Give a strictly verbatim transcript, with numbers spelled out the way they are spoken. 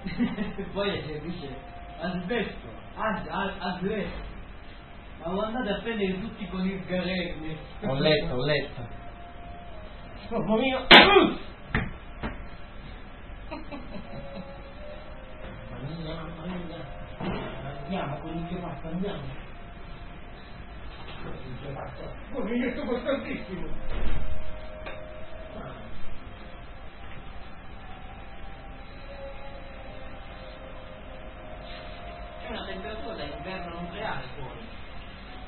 Poi dice, asbesto, as, as, asbesto. Ma lo andate a prendere tutti con il garregno. Ho letto, ho letto. Scopo mio. Andiamo, andiamo. Andiamo con il gematto, andiamo. Il gematto. Con il getto costantissimo. C'è una temperatura da inverno nucleare fuori.